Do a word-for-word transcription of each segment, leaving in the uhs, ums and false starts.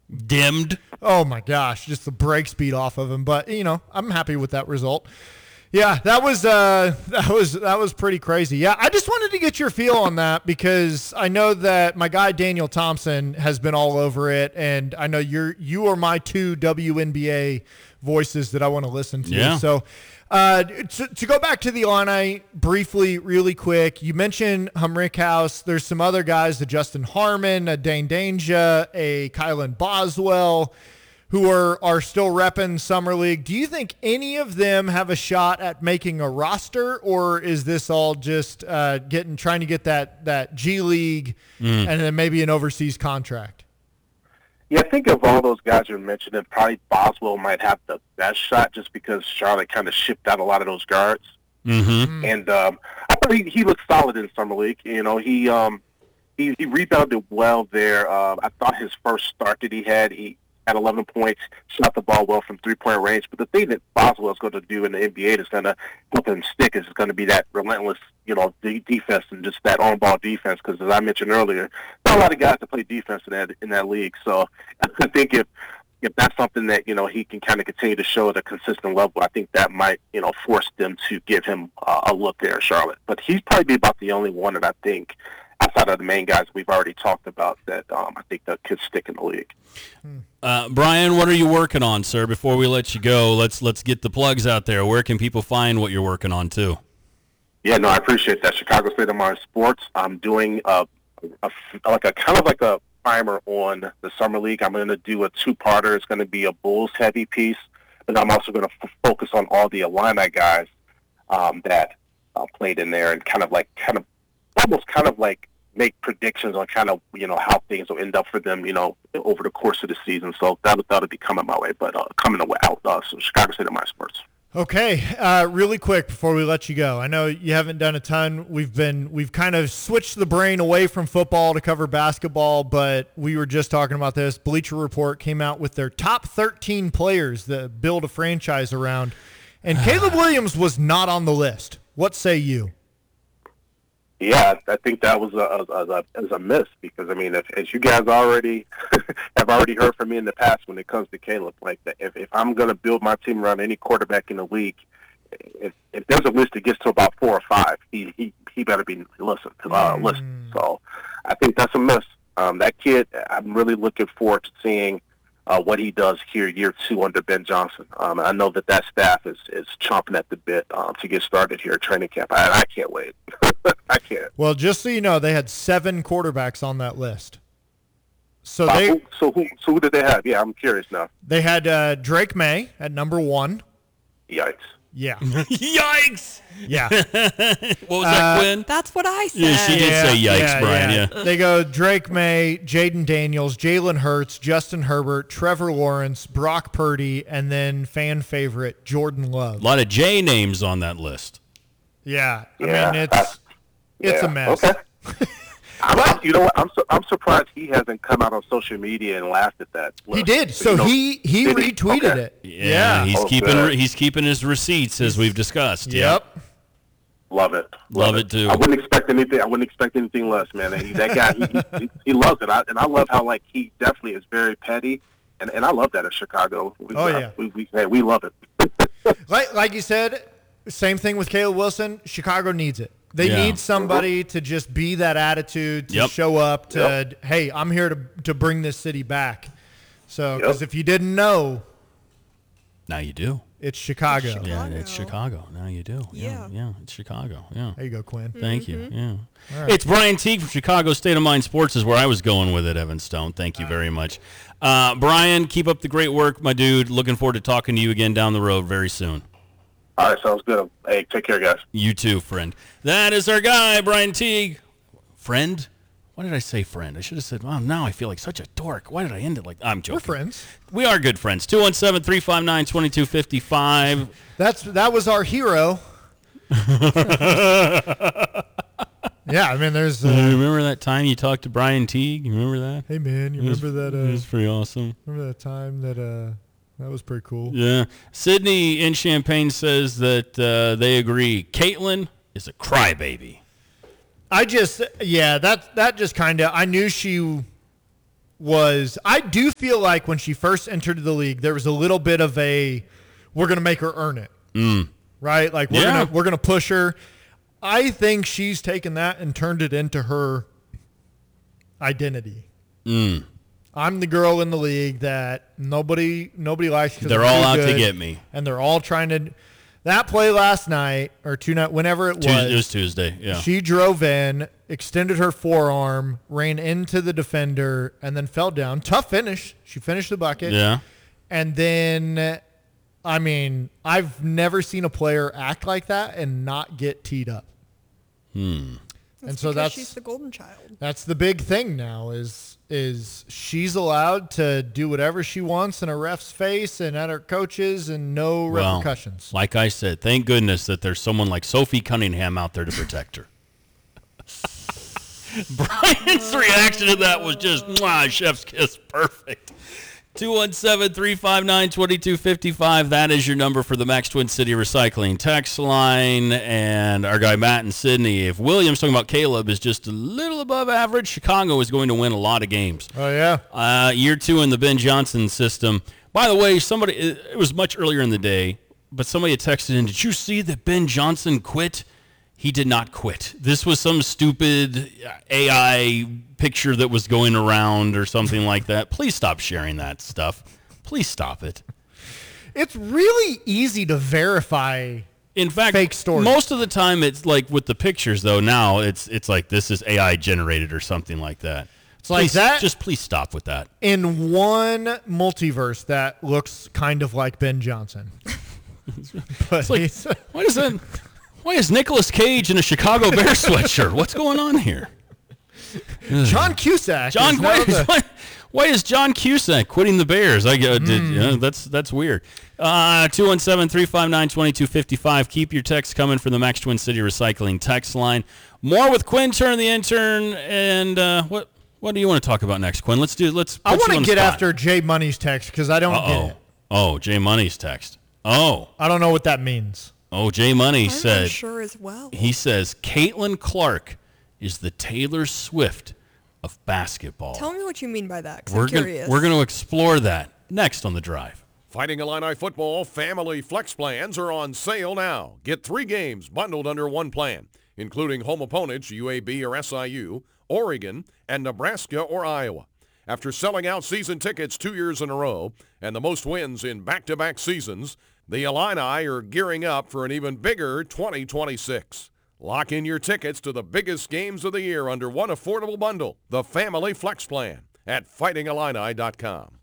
dimmed. Oh my gosh, just the brake speed off of him. But you know, I'm happy with that result. Yeah, that was uh, that was that was pretty crazy. Yeah, I just wanted to get your feel on that because I know that my guy Daniel Thompson has been all over it, and I know you're you are my two W N B A voices that I want to listen to. Yeah. So uh, to, to go back to the Illini briefly, really quick, you mentioned Hamrick House. There's some other guys, the Justin Harmon, a Dane Danger, a Kylan Boswell, who are, are still repping Summer League. Do you think any of them have a shot at making a roster, or is this all just uh, getting trying to get that, that G League mm. and then maybe an overseas contract? Yeah, I think of all those guys you mentioned, probably Boswell might have the best shot just because Charlotte kind of shipped out a lot of those guards. Mm-hmm. And um, I thought he, he looked solid in Summer League. You know, he um, he, he rebounded well there. Uh, I thought his first start that he had, he at eleven points, shot the ball well from three-point range. But the thing that Boswell is going to do in the N B A that's going to help him stick is going to be that relentless, you know, de- defense and just that on-ball defense. Because as I mentioned earlier, not a lot of guys that play defense in that in that league. So I think if if that's something that you know he can kind of continue to show at a consistent level, I think that might you know force them to give him uh, a look there, Charlotte. But he's probably about the only one that I think, outside of the main guys we've already talked about, that um, I think that could stick in the league. Uh, Brian, what are you working on, sir? Before we let you go, let's let's get the plugs out there. Where can people find what you're working on, too? Yeah, no, I appreciate that. Chicago State of Mind Sports. I'm doing a, a, like a kind of like a primer on the Summer League. I'm going to do a two-parter. It's going to be a Bulls-heavy piece, but I'm also going to f- focus on all the Illini guys um, that uh, played in there and kind of like kind of almost kind of like make predictions on kind of, you know, how things will end up for them, you know, over the course of the season. So that'll, that'll be coming my way, but uh, coming out, uh, so Chicago State of My Sports. Okay, uh, really quick before we let you go. I know you haven't done a ton. We've been we've kind of switched the brain away from football to cover basketball, but we were just talking about this. Bleacher Report came out with their top thirteen players that build a franchise around, and Caleb Williams was not on the list. What say you? Yeah, I think that was a, a, a, as a miss because, I mean, if, as you guys already have already heard from me in the past when it comes to Caleb, like if, if I'm going to build my team around any quarterback in the league, if, if there's a list that gets to about four or five, he he, he better be listen to the uh, list. So I think that's a miss. Um, that kid, I'm really looking forward to seeing uh, what he does here year two under Ben Johnson. Um, I know that that staff is, is chomping at the bit um, to get started here at training camp. I, I can't wait. I can't. Well, just so you know, they had seven quarterbacks on that list. So uh, they who, so who so who did they have? Yeah, I'm curious now. They had uh, Drake May at number one. Yikes. Yeah. Yikes. Yeah. What was that, Uh, Quinn? That's what I said. Yeah, she did say yikes, Brian. Yeah. They go Drake May, Jaden Daniels, Jalen Hurts, Justin Herbert, Trevor Lawrence, Brock Purdy, and then fan favorite Jordan Love. A lot of J names on that list. Yeah. I Yeah, mean, it's it's yeah, a mess. Okay. I'm, I'm- you know what? I'm su- I'm surprised he hasn't come out on social media and laughed at that. He list. did. So You know, he he did he? retweeted Okay. it. Yeah, Yeah. he's Oh, keeping good. he's keeping his receipts as we've discussed. Yep. Love it. Love it, too. I wouldn't expect anything. I wouldn't expect anything less, man. He, that guy, he, he, he loves it. I, and I love how like he definitely is very petty, and, and I love that in Chicago. We, Oh, uh, yeah. we we, hey, we love it. Like like you said, same thing with Caleb Wilson. Chicago needs it. They Yeah. need somebody to just be that attitude, to Yep. show up, to Yep. hey, I'm here to to bring this city back. So, because Yep. if you didn't know, Now you do. it's Chicago. Chicago. Yeah, it's Chicago. Now you do. Yeah, Yeah. yeah, it's Chicago. Yeah. There you go, Quinn. Thank you. Yeah. right. It's Brian Teague from Chicago State of Mind Sports is where I was going with it, Evan Stone. Thank you very much. Uh, Brian, keep up the great work, my dude. Looking forward to talking to you again down the road very soon. All right, sounds good. Hey, take care, guys. You too, friend. That is our guy, Brian Teague. Friend? Why did I say friend? I should have said, wow, now I feel like such a dork. Why did I end it like I'm joking. We're friends. We are good friends. two one seven, three five nine, two two five five. That's that was our hero. Yeah, I mean, there's. Uh, Uh, remember that time you talked to Brian Teague? You remember that? hey, man, you It was- remember that? It Uh, was pretty awesome. remember that time that uh, that was pretty cool. Yeah. Sydney in Champaign says that uh, they agree. Caitlin is a crybaby. I just, yeah, that that just kind of, I knew she was, I do feel like when she first entered the league, there was a little bit of a, we're going to make her earn it. Mm. Right? Like we're Yeah. going to, we're going to push her. I think she's taken that and turned it into her identity. Mm. I'm the girl in the league that nobody, nobody likes. 'Cause They're I'm all too out to good, get me. and they're all trying to, that play last night or two night, whenever it was, Tuesday, it was Tuesday. Yeah. she drove in, extended her forearm, ran into the defender, and then fell down. Tough finish. She finished the bucket. yeah. And then, I mean, I've never seen a player act like that and not get teed up. Hmm. And That's so because that's she's the golden child. that's the big thing now is is she's allowed to do whatever she wants in a ref's face and at her coaches and no Well, repercussions. like I said, thank goodness that there's someone like Sophie Cunningham out there to protect her. Brian's reaction to that was just, mwah, chef's kiss, perfect. two one seven, three five nine, two two five five. That is your number for the Max Twin City Recycling text line. And our guy Matt and Sydney, if Williams talking about Caleb is just a little above average, Chicago is going to win a lot of games. Oh yeah. Uh, year two in the Ben Johnson system. By the way, somebody, it, it was much earlier in the day, but somebody had texted in, did you see that Ben Johnson quit? He did not quit. This was some stupid A I picture that was going around or something like that. Please stop sharing that stuff. Please stop it. It's really easy to verify. In fact, Fake stories. most of the time it's like with the pictures, though, now it's it's like this is A I generated or something like that. It's like Please, that. Just please stop with that. In one multiverse that looks kind of like Ben Johnson. But like- he's, Why does that? Why is Nicolas Cage in a Chicago Bears sweatshirt? What's going on here? John Cusack. John, is why now is, the- why, why is John Cusack quitting the Bears? I uh, did. Hmm. You know, that's that's weird. Uh, two one seven, three five nine, two two five five. Keep your texts coming from the Max Twin City Recycling text line. More with Quinn Turner, the intern, and uh, what what do you want to talk about next, Quinn? Let's do. Let's. I want to get after Jay Money's text because I don't get Uh-oh. it. Oh, Jay Money's text. Oh, I don't know what that means. oh, Jay Money I'm said. not sure as well. He says Caitlin Clark is the Taylor Swift of basketball. Tell me what you mean by that, 'cause we're I'm gonna, curious. we're going to explore that next on The Drive. Fighting Illini football family flex plans are on sale now. Get three games bundled under one plan, including home opponents U A B or S I U, Oregon, and Nebraska or Iowa. After selling out season tickets two years in a row and the most wins in back-to-back seasons, the Illini are gearing up for an even bigger twenty twenty-six. Lock in your tickets to the biggest games of the year under one affordable bundle, the Family Flex Plan, at fighting illini dot com.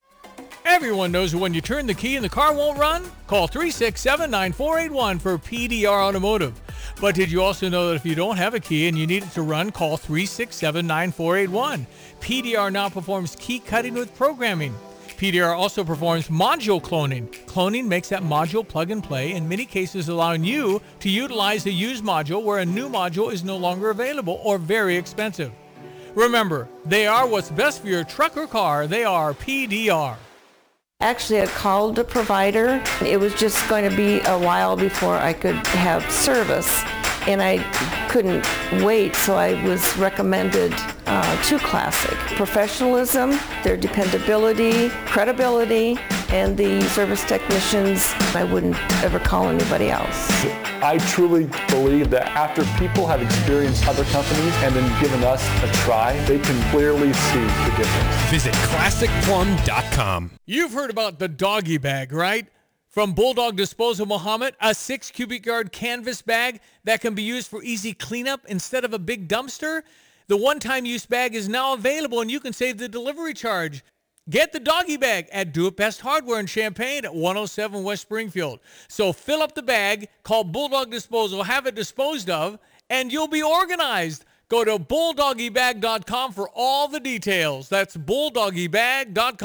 Everyone knows when you turn the key and the car won't run? Call three six seven, nine four eight one for P D R Automotive. But did you also know that if you don't have a key and you need it to run, call three six seven, nine four eight one. P D R now performs key cutting with programming. P D R also performs module cloning. Cloning makes that module plug and play, in many cases allowing you to utilize a used module where a new module is no longer available or very expensive. Remember, they are what's best for your truck or car. They are P D R. Actually, I called a provider. It was just going to be a while before I could have service, and I couldn't wait, so I was recommended uh, to Classic. Professionalism, their dependability, credibility, and the service technicians, I wouldn't ever call anybody else. I truly believe that after people have experienced other companies and then given us a try, they can clearly see the difference. Visit classic plum dot com. You've heard about the doggy bag, right? From Bulldog Disposal Muhammad, a six cubic yard canvas bag that can be used for easy cleanup instead of a big dumpster. The one-time use bag is now available and you can save the delivery charge. Get the doggy bag at Do It Best Hardware in Champaign at one oh seven West Springfield. So fill up the bag, call Bulldog Disposal, have it disposed of, and you'll be organized. Go to bulldoggy bag dot com for all the details. That's bulldoggy bag dot com.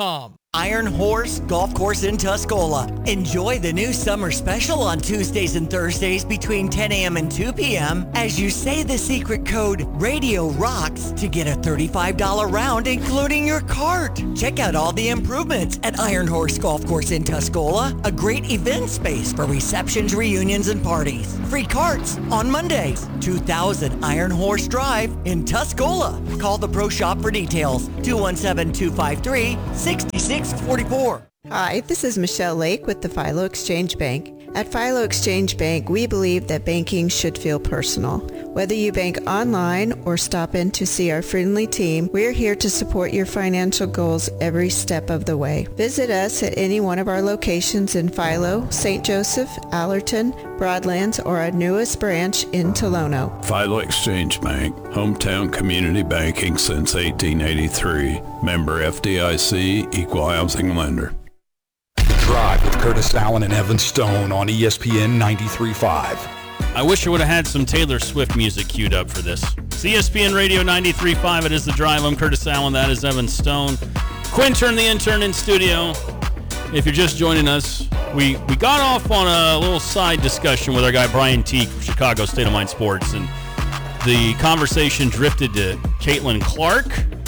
Iron Horse Golf Course in Tuscola. Enjoy the new summer special on Tuesdays and Thursdays between ten a.m. and two p.m. as you say the secret code Radio Rocks to get a thirty-five dollars round including your cart. Check out all the improvements at Iron Horse Golf Course in Tuscola, a great event space for receptions, reunions, and parties. Free carts on Mondays. two thousand Iron Horse Drive in Tuscola. Call the Pro Shop for details. two one seven, two five three, six six four four. Hi, this is Michelle Lake with the Philo Exchange Bank. At Philo Exchange Bank, we believe that banking should feel personal. Whether you bank online or stop in to see our friendly team, we're here to support your financial goals every step of the way. Visit us at any one of our locations in Philo, Saint Joseph, Allerton, Broadlands, or our newest branch in Tolono. Philo Exchange Bank, hometown community banking since eighteen eighty-three. Member F D I C, equal housing lender. Drive with Curtis Allen and Evan Stone on E S P N ninety-three point five. I wish I would have had some Taylor Swift music queued up for this. It's E S P N Radio ninety-three point five. It is The Drive. I'm Curtis Allen. That is Evan Stone. Quintern, the intern in studio. If you're just joining us, we, we got off on a little side discussion with our guy Brian Teague from Chicago State of Mind Sports, and the conversation drifted to Caitlin Clark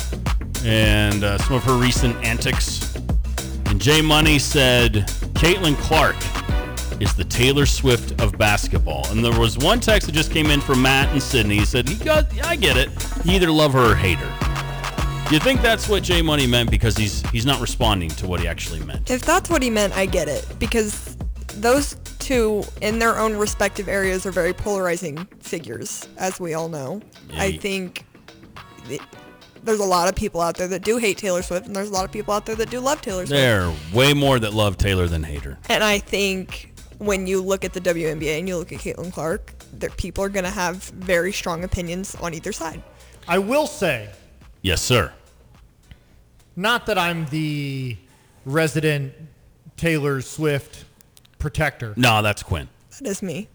and uh, some of her recent antics. And Jay Money said Caitlin Clark is the Taylor Swift of basketball. And there was one text that just came in from Matt and Sydney. He said, "He got, I get it. You either love her or hate her." Do you think that's what Jay Money meant? Because he's he's not responding to what he actually meant. If that's what he meant, I get it. Because those two, in their own respective areas, are very polarizing figures, as we all know. Yeah, I you- think the, there's a lot of people out there that do hate Taylor Swift, and there's a lot of people out there that do love Taylor Swift. There are way more that love Taylor than hate her. And I think when you look at the W N B A and you look at Caitlin Clark, that people are going to have very strong opinions on either side. I will say, Yes, sir. not that I'm the resident Taylor Swift protector. No, that's Quinn. That is me.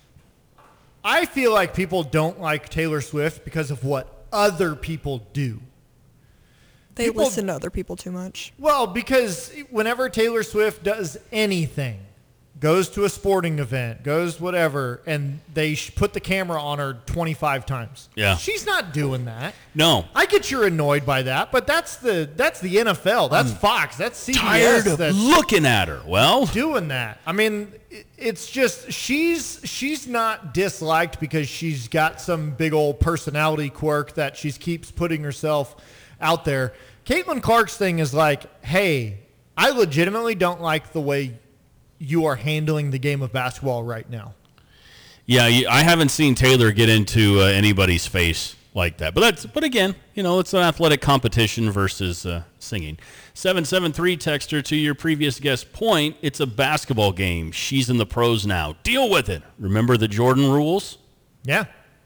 I feel like people don't like Taylor Swift because of what other people do. They People- listen to other people too much. Well, because whenever Taylor Swift does anything, goes to a sporting event, goes whatever, and they sh- put the camera on her twenty-five times. Yeah. She's not doing that. No. I get you're annoyed by that, but that's the that's the N F L. That's Fox. That's C B S. Tired of that's looking at her. Well, doing that. I mean, it- it's just she's she's not disliked because she's got some big old personality quirk that she keeps putting herself out there. Caitlin Clark's thing is like, hey, I legitimately don't like the way you are handling the game of basketball right now. yeah, you- I haven't seen Taylor get into uh, anybody's face like that. But that's but again, you know, it's an athletic competition versus uh, singing. seven seven three texter, to your previous guest point, it's a basketball game. She's in the pros now. Deal with it. Remember the Jordan rules? Yeah.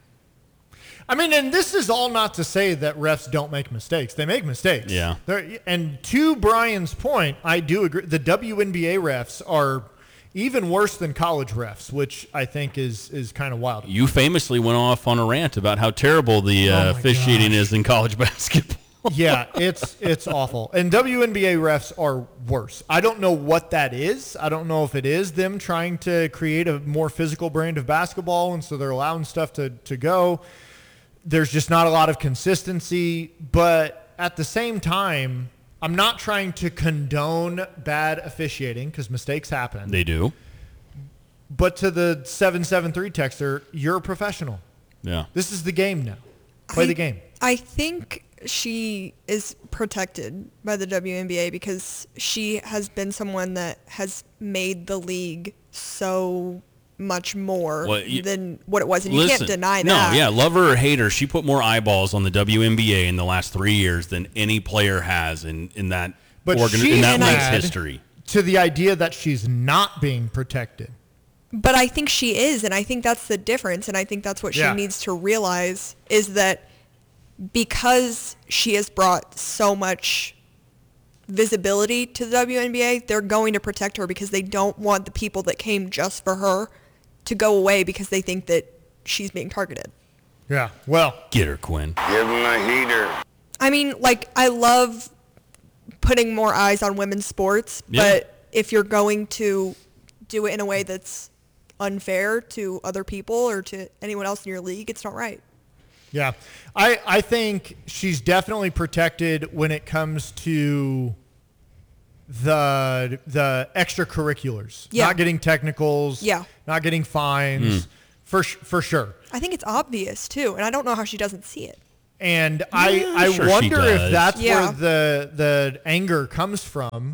I mean, and this is all not to say that refs don't make mistakes. They make mistakes. Yeah. They're, and to Brian's point, I do agree. The W N B A refs are even worse than college refs, which I think is is kind of wild. You famously went off on a rant about how terrible the uh, Oh my officiating gosh. is in college basketball. Yeah, it's it's awful. And W N B A refs are worse. I don't know what that is. I don't know if it is them trying to create a more physical brand of basketball, and so they're allowing stuff to, to go. There's just not a lot of consistency. But at the same time, I'm not trying to condone bad officiating because mistakes happen. They do. But to the seven seven three texter, you're a professional. Yeah. This is the game now. Play I- the game. I think she is protected by the W N B A because she has been someone that has made the league so much more Well, you- than what it was, and you Listen, can't deny no, that. yeah, love her or hate her, she put more eyeballs on the W N B A in the last three years than any player has in, in that But organ- she's in that league's mad history. to the idea that she's not being protected. But I think she is, and I think that's the difference, and I think that's what Yeah. she needs to realize is that because she has brought so much visibility to the W N B A, they're going to protect her because they don't want the people that came just for her to go away because they think that she's being targeted. Yeah. Well, Get her, Quinn. Give him a heater. I mean, like, I love putting more eyes on women's sports. Yeah. But if you're going to do it in a way that's unfair to other people or to anyone else in your league, it's not right. Yeah. I, I think she's definitely protected when it comes to the the extracurriculars. Yeah. Not getting technicals. Yeah. Not getting fines. Mm. For for sure. I think it's obvious, too, and I don't know how she doesn't see it. And I, Yeah, I sure she wonder if does. that's Yeah. where the the anger comes from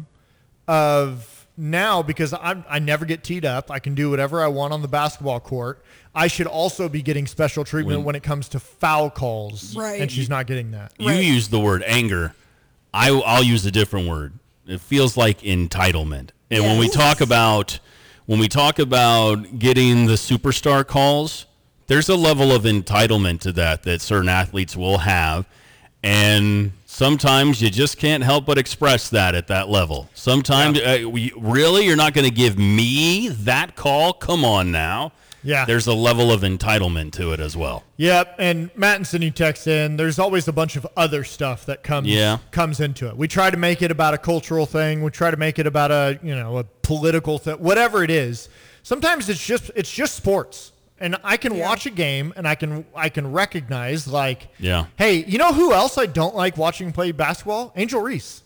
of now, because I I never get teed up. I can do whatever I want on the basketball court. I should also be getting special treatment When- when, it comes to foul calls. Right. And she's not getting that. You Right. use the word anger. I, I'll use a different word. It feels like entitlement. And when we Yes. talk about when we talk about getting the superstar calls, there's a level of entitlement to that that certain athletes will have. And sometimes you just can't help but express that at that level. Sometimes, uh, we, really, you're not going to give me that call? Come on now. Yeah. There's a level of entitlement to it as well. Yep, and Matt and Cindy text in, there's always a bunch of other stuff that comes Yeah. comes into it. We try to make it about a cultural thing. We try to make it about a, you know, a political thing, whatever it is. Sometimes it's just it's just sports. And I can Yeah. watch a game and I can I can recognize, like, Yeah. hey, you know who else I don't like watching play basketball? Angel Reese.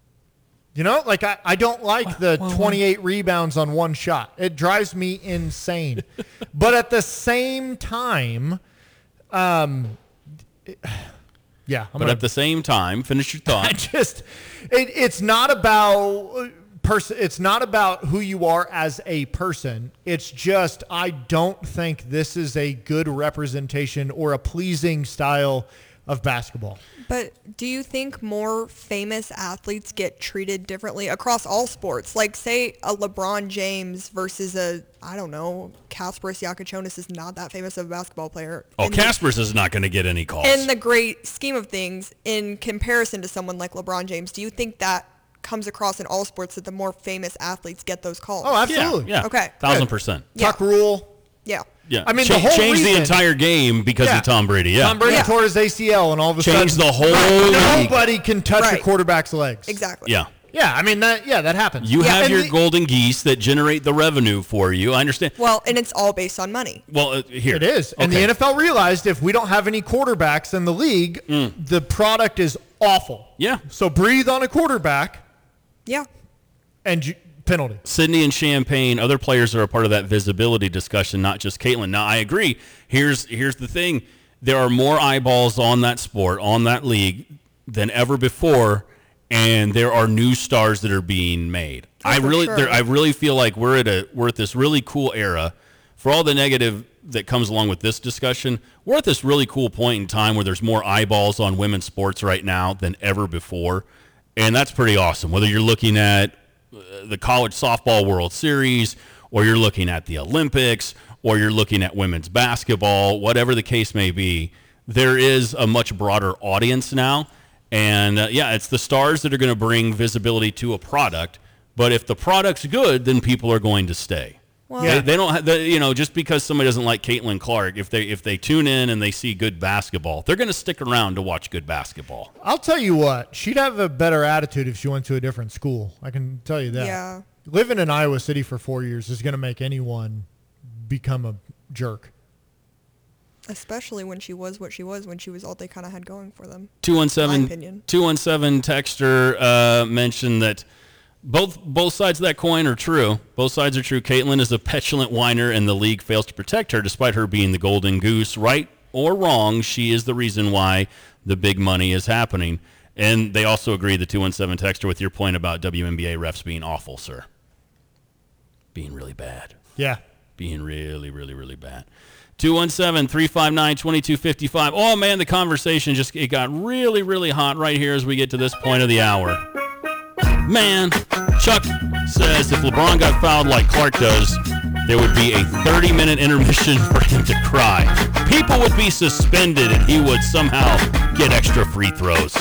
You know, like I, I don't like the twenty-eight rebounds on one shot. It drives me insane. But at the same time, um, it- yeah. I'm But at the same time, finish your I thought. just, it, it's not about person. It's not about who you are as a person. It's just, I don't think this is a good representation or a pleasing style of basketball. But do you think more famous athletes get treated differently across all sports? Like, say, a LeBron James versus a, I don't know, Kasparas Yakachonis is not that famous of a basketball player. Oh, In the- Kasparas is not going to get any calls. In the great scheme of things, in comparison to someone like LeBron James, do you think that comes across in all sports that the more famous athletes get those calls? Oh, yeah, absolutely. yeah. Okay. Thousand Good. percent. Yeah. Tuck rule. Yeah. Yeah. I mean, Cha- the whole change the reason- entire game because Yeah. of Tom Brady. Yeah. Tom Brady Yeah. tore his A C L, and all of a Change sudden, the whole Right. league. nobody can touch Right. a quarterback's legs. Exactly. Yeah. Yeah, I mean that. Yeah, that happens. You Yeah. have And your the- golden geese that generate the revenue for you. I understand. Well, and it's all based on money. Well, uh, here. It is. And the Okay. N F L realized if we don't have any quarterbacks in the league, the product is awful. Yeah. So breathe on a quarterback Yeah. and ju- penalty. Sydney and Champaign, other players are a part of that visibility discussion, not just Caitlin. Now, I agree. Here's here's the thing. There are more eyeballs on that sport, on that league, than ever before, and there are new stars that are being made. I for really sure. there, I really feel like we're at a we're at this really cool era. For all the negative that comes along with this discussion, we're at this really cool point in time where there's more eyeballs on women's sports right now than ever before, and that's pretty awesome. Whether you're looking at the College Softball World Series, or you're looking at the Olympics, or you're looking at women's basketball, whatever the case may be, there is a much broader audience now. And uh, yeah, it's the stars that are going to bring visibility to a product. But if the product's good, then people are going to stay. Well, They, they don't have, they, you know, just because somebody doesn't like Caitlin Clark, if they if they tune in and they see good basketball, they're going to stick around to watch good basketball. I'll tell you what, she'd have a better attitude if she went to a different school. I can tell you that. Yeah. Living in Iowa City for four years is going to make anyone become a jerk. Especially when she was what she was, when she was all they kind of had going for them. two one My seven opinion. two one seven texter uh, mentioned that both both sides of that coin are true. Both sides are true. Caitlin is a petulant whiner, and the league fails to protect her despite her being the golden goose. Right or wrong, she is the reason why the big money is happening. And they also agree, the two one seven texter, with your point about W N B A refs being awful, sir. Being really bad. Yeah. Being really, really, really bad. two one seven, three five nine, two two five five. Oh, man, the conversation just it got really, really hot right here as we get to this point of the hour. Man, Chuck says if LeBron got fouled like Clark does, there would be a thirty-minute intermission for him to cry. People would be suspended, and he would somehow get extra free throws.